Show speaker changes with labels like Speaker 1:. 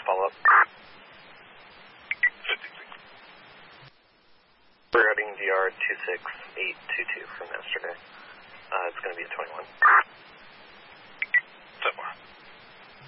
Speaker 1: follow-up.
Speaker 2: 56.
Speaker 1: Routing DR 26822 from yesterday. It's going to be a 21.